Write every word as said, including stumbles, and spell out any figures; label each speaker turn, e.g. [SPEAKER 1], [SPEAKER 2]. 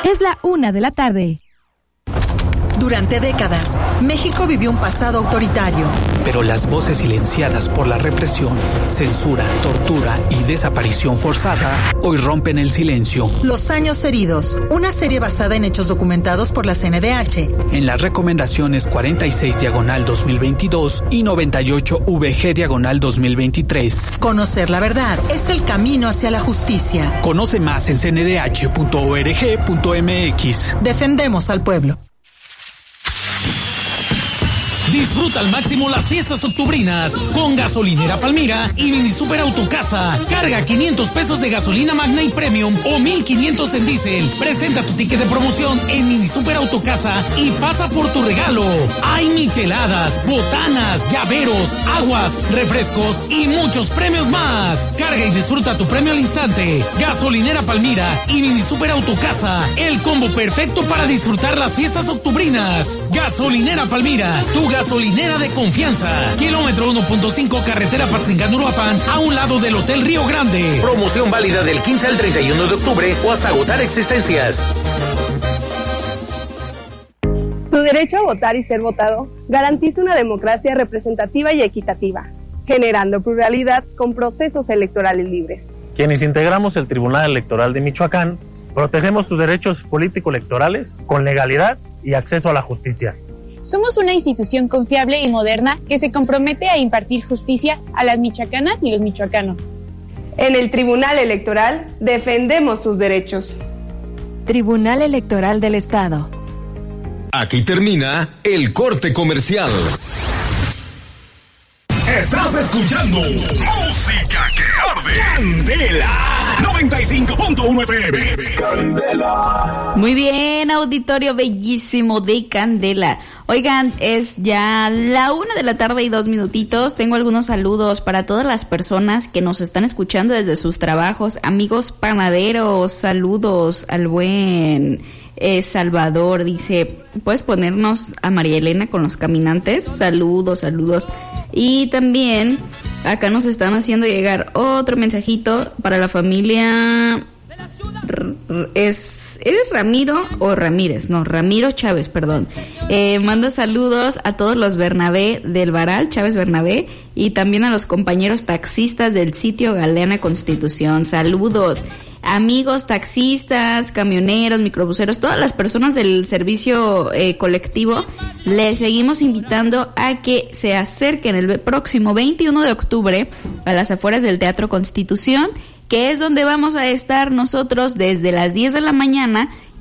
[SPEAKER 1] Es la una de la tarde.
[SPEAKER 2] Durante décadas, México vivió un pasado autoritario.
[SPEAKER 3] Pero las voces silenciadas por la represión, censura, tortura y desaparición forzada hoy rompen el silencio.
[SPEAKER 2] Los años heridos, una serie basada en hechos documentados por la C N D H.
[SPEAKER 3] En las recomendaciones cuarenta y seis diagonal dos mil veintidós y noventa y ocho V G diagonal dos mil veintitrés.
[SPEAKER 2] Conocer la verdad es el camino hacia la justicia.
[SPEAKER 3] Conoce más en c n d h punto org punto m x.
[SPEAKER 2] Defendemos al pueblo.
[SPEAKER 4] Disfruta al máximo las fiestas octubrinas con Gasolinera Palmira y Mini Super Autocasa. Carga quinientos pesos de gasolina Magna y Premium o mil quinientos en diésel. Presenta tu ticket de promoción en Mini Super Autocasa y pasa por tu regalo. Hay micheladas, botanas, llaveros, aguas, refrescos y muchos premios más. Carga y disfruta tu premio al instante. Gasolinera Palmira y Mini Super Autocasa. El combo perfecto para disfrutar las fiestas octubrinas. Gasolinera Palmira, tu gasolinera de confianza. Kilómetro uno punto cinco, carretera Patzingán-Uruapan, a un lado del Hotel Río Grande.
[SPEAKER 5] Promoción válida del quince al treinta y uno de octubre o hasta agotar existencias.
[SPEAKER 6] Tu derecho a votar y ser votado garantiza una democracia representativa y equitativa, generando pluralidad con procesos electorales libres.
[SPEAKER 7] Quienes integramos el Tribunal Electoral de Michoacán, protegemos tus derechos político-electorales con legalidad y acceso a la justicia.
[SPEAKER 8] Somos una institución confiable y moderna que se compromete a impartir justicia a las michoacanas y los michoacanos.
[SPEAKER 6] En el Tribunal Electoral defendemos tus derechos.
[SPEAKER 1] Tribunal Electoral del Estado.
[SPEAKER 9] Aquí termina el corte comercial.
[SPEAKER 10] Estás escuchando Música que Arde. Candela noventa y cinco punto uno F M. Candela.
[SPEAKER 11] Muy bien, auditorio bellísimo de Candela. Oigan, es ya la una de la tarde y dos minutitos. Tengo algunos saludos para todas las personas que nos están escuchando desde sus trabajos. Amigos panaderos, saludos al buen eh, Salvador. Dice, ¿puedes ponernos a María Elena con los caminantes? Saludos, saludos. Y también acá nos están haciendo llegar otro mensajito para la familia. Es, ¿eres Ramiro o Ramírez? No, Ramiro Chávez, perdón. Eh, mando saludos a todos los Bernabé del Varal, Chávez Bernabé, y también a los compañeros taxistas del sitio Galeana Constitución. Saludos. Amigos taxistas, camioneros, microbuseros, todas las personas del servicio eh, colectivo, les seguimos invitando a que se acerquen el próximo veintiuno de octubre a las afueras del Teatro Constitución, que es donde vamos a estar nosotros desde las diez de la mañana